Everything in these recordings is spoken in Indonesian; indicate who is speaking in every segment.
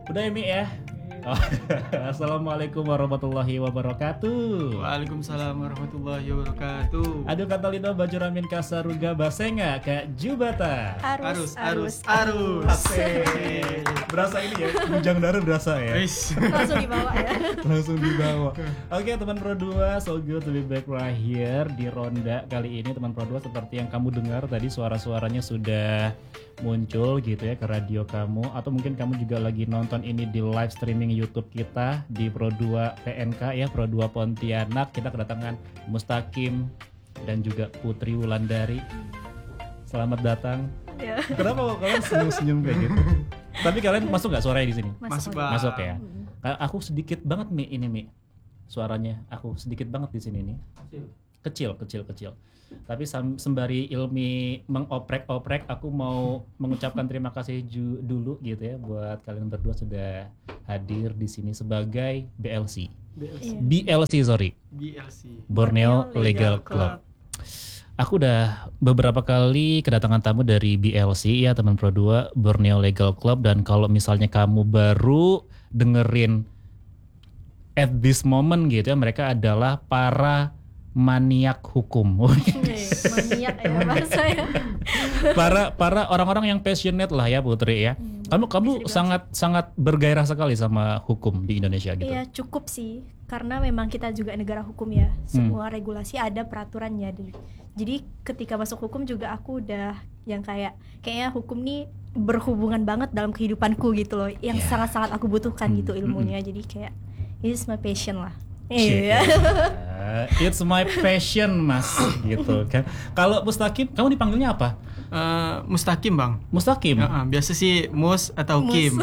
Speaker 1: Udah ya Mi ya. Oh, Assalamualaikum warahmatullahi wabarakatuh.
Speaker 2: Waalaikumsalam warahmatullahi wabarakatuh.
Speaker 1: Aduh kata Lino baju ramin kasaruga basenga Kak Jubata.
Speaker 2: Arus.
Speaker 1: Asik. Berasa ini ya, bujang darah berasa ya.
Speaker 3: Langsung dibawa ya.
Speaker 1: Langsung dibawa. Oke teman Pro 2, so good to be back right here di ronda kali ini teman Pro 2. Seperti yang kamu dengar tadi suara-suaranya sudah muncul gitu ya ke radio kamu, atau mungkin kamu juga lagi nonton ini di live streaming YouTube kita di Pro 2 PNK ya, Pro 2 Pontianak. Kita kedatangan Mustaqim dan juga Putri Wulandari. Selamat datang.
Speaker 3: Ya.
Speaker 1: Kenapa kalian senyum-senyum kayak gitu? Tapi kalian masuk nggak suaranya di sini?
Speaker 2: Masuk
Speaker 1: Ya. Aku sedikit banget Mi suaranya. Aku sedikit banget di sini nih. Kecil. Tapi sembari Ilmi mengoprek-oprek, aku mau mengucapkan terima kasih dulu gitu ya buat kalian berdua sudah hadir di sini sebagai BLC. BLC. Borneo Legal Club. Aku udah beberapa kali kedatangan tamu dari BLC ya teman Pro 2, Borneo Legal Club, dan kalau misalnya kamu baru dengerin at this moment gitu ya, mereka adalah para maniak hukum.
Speaker 3: Maniak ya bahasa ya.
Speaker 1: para orang-orang yang passionate lah ya Putri ya. Kamu sangat bergairah sekali sama hukum di Indonesia gitu.
Speaker 3: Iya cukup sih, karena memang kita juga negara hukum ya. Semua regulasi ada peraturannya. Jadi ketika masuk hukum juga aku udah yang kayaknya hukum nih berhubungan banget dalam kehidupanku gitu loh. Yang sangat-sangat aku butuhkan gitu ilmunya. Jadi kayak it's my passion lah. Iya.
Speaker 1: It's my passion mas gitu kan. Kalau Mustaqim, kamu dipanggilnya apa?
Speaker 2: Mustaqim bang.
Speaker 1: Mustaqim.
Speaker 2: Biasa sih Mus atau Kim.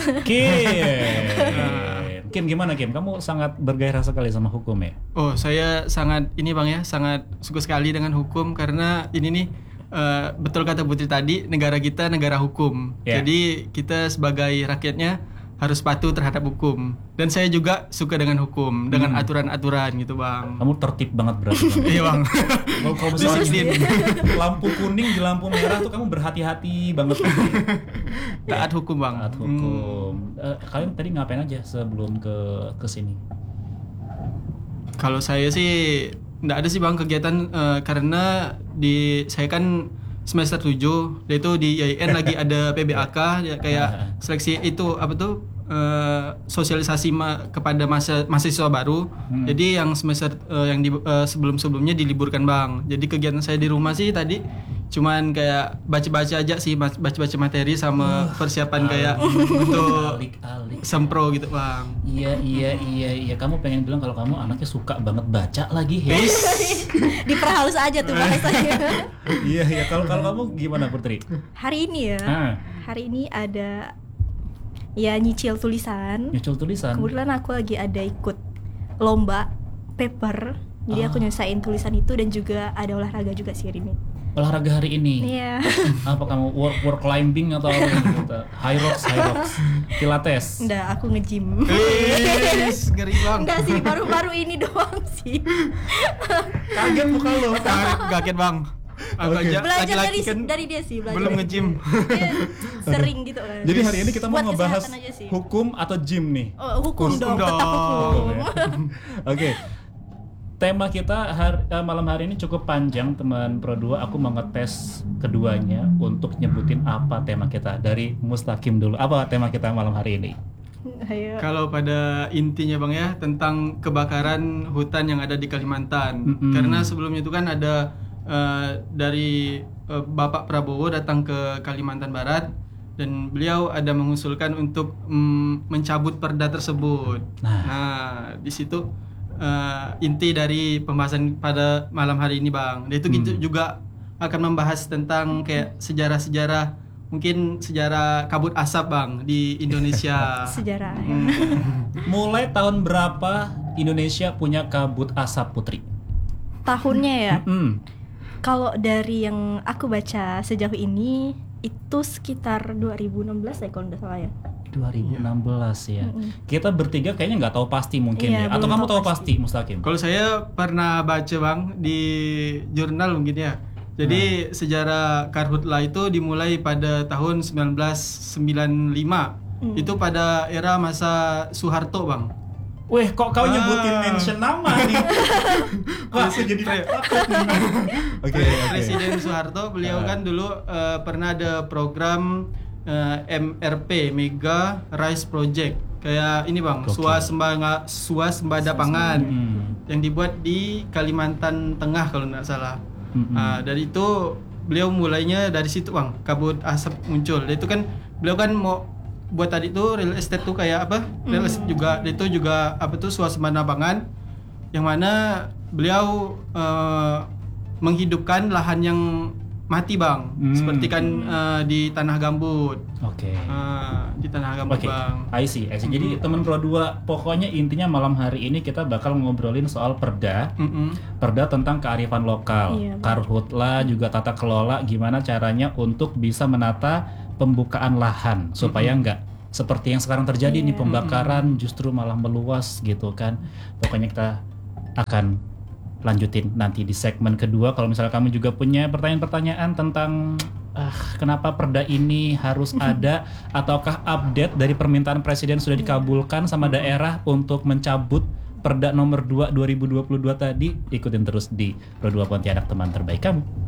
Speaker 1: Kim gimana Kim? Kamu sangat bergairah sekali sama hukum ya?
Speaker 2: Oh saya sangat sangat suka sekali dengan hukum karena ini nih betul kata Putri tadi, negara kita negara hukum. Jadi kita sebagai rakyatnya harus patuh terhadap hukum, dan saya juga suka dengan hukum, dengan aturan-aturan gitu bang.
Speaker 1: Kamu tertib banget berarti.
Speaker 2: Iya bang.
Speaker 1: Kalau misalnya lampu kuning di lampu merah tuh kamu berhati-hati banget.
Speaker 2: Taat hukum bang.
Speaker 1: Taat hukum. Kalian tadi ngapain aja sebelum ke sini?
Speaker 2: Kalau saya sih nggak ada sih bang kegiatan, karena saya kan semester 7, yaitu di IAIN lagi ada PBAK ya, kayak seleksi itu apa tuh sosialisasi kepada mahasiswa baru. Jadi yang semester yang sebelum-sebelumnya diliburkan bang. Jadi kegiatan saya di rumah sih tadi cuman kayak baca-baca aja sih, baca-baca materi sama persiapan kayak untuk sempro gitu bang.
Speaker 1: Iya. Kamu pengen bilang kalau kamu anaknya suka banget baca lagi ya?
Speaker 3: Diperhalus aja tuh bahasanya.
Speaker 1: Iya. Kalau kamu gimana Putri?
Speaker 3: Hari ini ya. Hari ini ada nyicil tulisan. Kebetulan aku lagi ada ikut lomba paper. Jadi aku nyelesain tulisan itu, dan juga ada olahraga juga sih hari ini.
Speaker 1: Olahraga hari ini?
Speaker 3: Iya.
Speaker 1: Apa kamu work climbing atau apa gitu? High rocks, pilates?
Speaker 3: Enggak, aku nge-gym.
Speaker 2: Ngeri bang.
Speaker 3: Enggak sih, baru-baru ini doang sih.
Speaker 1: Kaget muka lo.
Speaker 2: Kaget bang. Aku aja
Speaker 3: belajar
Speaker 2: laki-laki
Speaker 3: dari dia sih, belajar.
Speaker 2: Belum nge-gym.
Speaker 3: Sering gitu kan.
Speaker 1: Jadi hari ini kita mau ngebahas hukum atau gym nih?
Speaker 3: Hukum dong, tetap hukum.
Speaker 1: Oke. Tema kita malam hari ini cukup panjang teman Pro 2. Aku mau ngetes keduanya untuk nyebutin apa tema kita. Dari Mustaqim dulu. Apa tema kita malam hari ini?
Speaker 2: Kalau pada intinya bang ya, tentang kebakaran hutan yang ada di Kalimantan. Karena sebelumnya itu kan ada dari Bapak Prabowo datang ke Kalimantan Barat, dan beliau ada mengusulkan untuk mencabut perda tersebut. Nah di situ inti dari pembahasan pada malam hari ini bang. Dan itu juga akan membahas tentang kayak sejarah-sejarah, mungkin sejarah kabut asap bang di Indonesia.
Speaker 3: Sejarah.
Speaker 1: Mulai tahun berapa Indonesia punya kabut asap Putri?
Speaker 3: Tahunnya ya? Kalau dari yang aku baca sejauh ini itu sekitar 2016 ya kalau nggak salah ya.
Speaker 1: 2016 ya. Kita bertiga kayaknya nggak tahu pasti mungkin ya. Atau kamu tahu pasti Mustaqim?
Speaker 2: Kalau saya pernah baca bang di jurnal mungkin ya. Jadi sejarah karhutlah itu dimulai pada tahun 1995 Itu pada era masa Soeharto, Bang.
Speaker 1: Weh, kok kau nyebutin mention nama nih? Kok aku jadi takut nih. Oke.
Speaker 2: Presiden Soeharto, beliau kan dulu pernah ada program MRP, Mega Rice Project. Kayak ini Bang, swasembada pangan yang dibuat di Kalimantan Tengah kalau tidak salah. Dari itu beliau mulainya dari situ Bang, kabut asap muncul. Itu kan beliau kan mau buat tadi tuh real estate tuh kayak apa? Real estate juga, itu juga apa tuh swasembada pangan, yang mana beliau menghidupkan lahan yang mati Bang, seperti kan di tanah gambut.
Speaker 1: Oke.
Speaker 2: Di tanah gambut Bang.
Speaker 1: I see. Jadi teman Pro 2, pokoknya intinya malam hari ini kita bakal ngobrolin soal perda, perda tentang kearifan lokal, karhutla, juga tata kelola, gimana caranya untuk bisa menata pembukaan lahan supaya nggak seperti yang sekarang terjadi nih, pembakaran justru malah meluas gitu kan. Pokoknya kita akan lanjutin nanti di segmen kedua. Kalau misalnya kamu juga punya pertanyaan-pertanyaan tentang kenapa perda ini harus ada, ataukah update dari permintaan presiden sudah dikabulkan sama daerah untuk mencabut perda nomor 2 2022 tadi, ikutin terus di Pro 2 Pontianak, teman terbaik kamu.